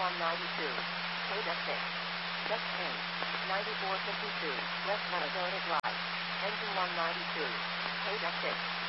192. Data 6. Just change. 9452. West Arizona Drive. Engine 192. Data 6.